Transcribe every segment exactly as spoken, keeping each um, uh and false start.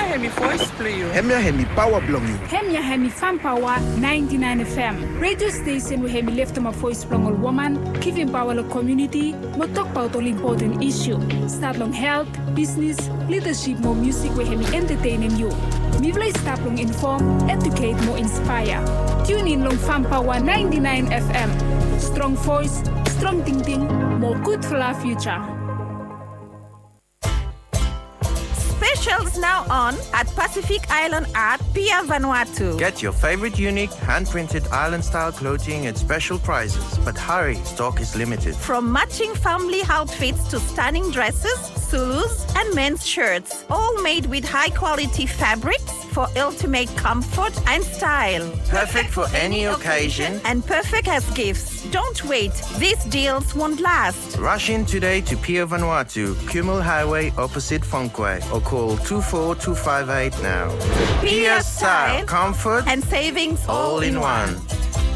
hemi voice player. Hemia hemi power blong you. Hemia hemi fan power ninety-nine F M. Radio station we hemi lift my voice blong all woman, giving power the community, mo talk about all important issue. Start long health, business, leadership, more music we hemi entertaining you. Mi vlei start long inform, educate, more inspire. Tune in long fan power ninety-nine F M. Strong voice, strong thinking, more good for our future. Specials now on at Pacific Island Art, Pia Vanuatu. Get your favorite unique hand-printed island-style clothing at special prices. But hurry, stock is limited. From matching family outfits to stunning dresses, Zulus, and men's shirts, all made with high-quality fabrics for ultimate comfort and style. Perfect for any occasion and perfect as gifts. Don't wait, these deals won't last. Rush in today to Pia Vanuatu, Kumul Highway opposite Funkwe, or call two four two five eight now. Pia style, comfort, and savings all, all in in one. one.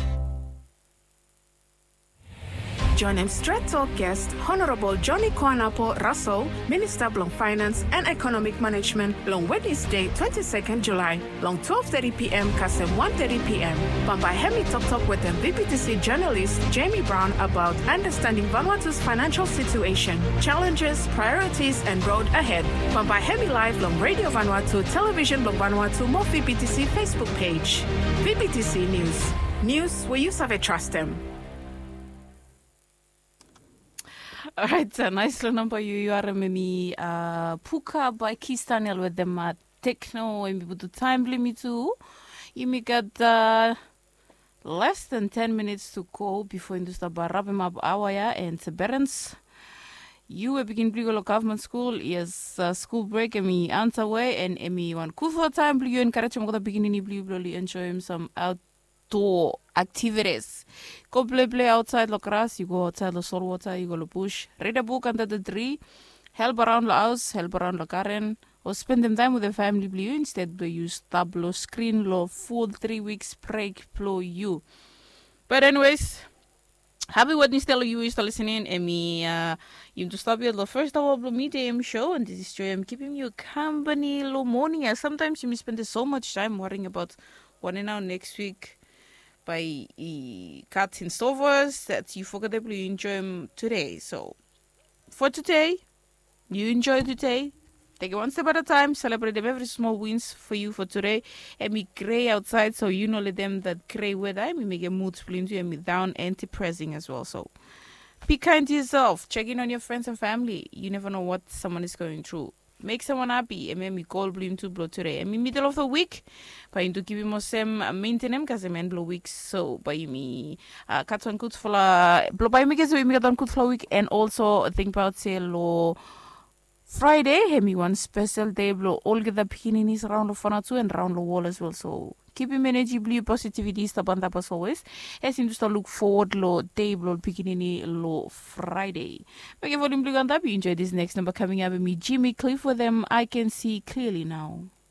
Join him straight talk guest Honorable Johnny Kwanapo Russell, Minister of Finance and Economic Management, long Wednesday, twenty-second July, long twelve thirty p.m. Kasem one thirty p.m. Bamba Hemi Talk Talk with the B P T C journalist Jamie Brown about understanding Vanuatu's financial situation, challenges, priorities, and road ahead. Bamba Hemi Live long Radio Vanuatu, Television long Vanuatu, more V P T C Facebook page. V P T C News. News where you serve trust them. All right, a nice little number you you are me uh Puka by Keystaniel with them uh, techno and we do time limit too. You may get uh, less than ten minutes to go before you start wrapping up our and Severance. You will begin Brigolo Government School is uh, school break and me answer way and me one cool for time blue encourage them to begin in blue blue enjoy him some outdoor activities. Go play play outside the grass, you go outside the salt water, you go to bush, read a book under the tree, help around the house, help around the garden, or spend them time with the family blue instead they use tableau screen law full three weeks break blow you. But anyways, happy Wednesday you is listening and me uh you to stop here the first hour of the medium show and this is Joy. I'm keeping you company low morning as sometimes you may spend so much time worrying about what in our next week by e cuts and stovers that you forget that you enjoy them today. So for today, you enjoy today. Take it one step at a time. Celebrate them every small wins for you for today. And me gray outside, so you know let them that gray weather. Me make a mood split and me down anti-pressing as well. So be kind to yourself. Check in on your friends and family. You never know what someone is going through. Make someone happy and make me call bloom to blow today. And me middle of the week, by into give me some maintenance because I'm blow weeks. So by me, uh, cut on good for blow by me because we make on good for week and also think about say lo Friday. Have me one special day blow all get the beginnings around the fun too and around the wall as well. So keep him energy blue positivity step on that as always. As you just look forward lo day blow beginning lo Friday. Make volume blue on that. You enjoy this next number coming up with me, Jimmy Cliff with them. I can see clearly now.